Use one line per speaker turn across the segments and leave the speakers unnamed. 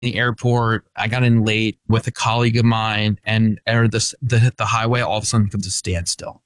the airport. I got in late with a colleague of mine, and the highway all of a sudden comes to standstill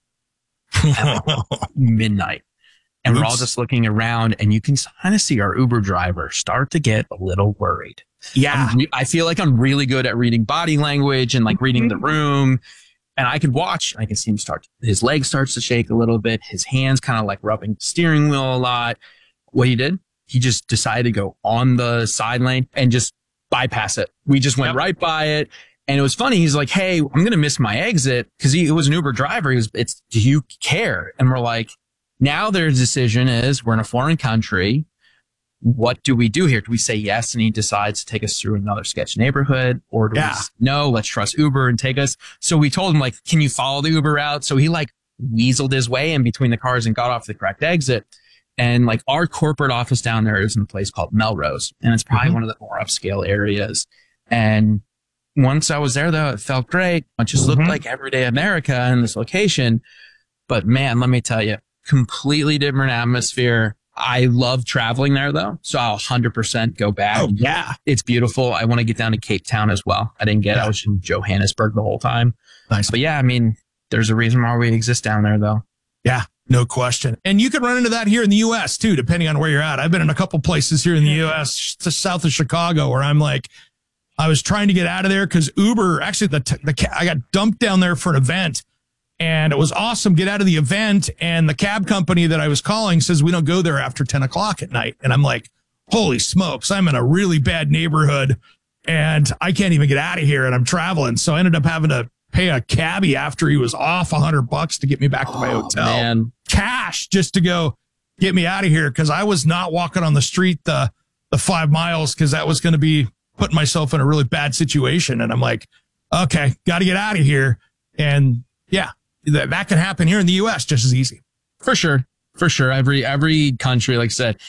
at like midnight. And we're all just looking around, and you can kind of see our Uber driver start to get a little worried.
Yeah.
I feel like I'm really good at reading body language and like reading the room. And I can watch, I can see him his leg starts to shake a little bit. His hands kind of like rubbing the steering wheel a lot. What he did, he just decided to go on the side lane and just bypass it. We just went right by it. And it was funny. He's like, hey, I'm going to miss my exit. Cause he was an Uber driver. Do you care? And we're like, now their decision is we're in a foreign country. What do we do here? Do we say yes and he decides to take us through another sketch neighborhood, or do we say, no, let's trust Uber and take us? So we told him, like, can you follow the Uber route? So he like weaseled his way in between the cars and got off the correct exit. And like our corporate office down there is in a place called Melrose, and it's probably one of the more upscale areas. And once I was there, though, it felt great. It just looked like everyday America in this location. But man, let me tell you, completely different atmosphere. I love traveling there, though, so I'll 100% go back.
Oh, yeah.
It's beautiful. I want to get down to Cape Town as well. I was in Johannesburg the whole time.
Nice.
But yeah, I mean, there's a reason why we exist down there, though.
Yeah, no question. And you can run into that here in the U.S., too, depending on where you're at. I've been in a couple places here in the U.S., just south of Chicago, where I'm like, I was trying to get out of there because Uber, actually, I got dumped down there for an event. And it was awesome. Get out of the event. And the cab company that I was calling says, we don't go there after 10 o'clock at night. And I'm like, holy smokes, I'm in a really bad neighborhood and I can't even get out of here. And I'm traveling. So I ended up having to pay a cabbie after he was off $100 to get me back to my hotel.
Man.
Cash just to go get me out of here. Cause I was not walking on the street, the 5 miles. Cause that was going to be putting myself in a really bad situation. And I'm like, okay, got to get out of here. And yeah. That can happen here in the U.S. just as easy.
For sure. Every country, like I said,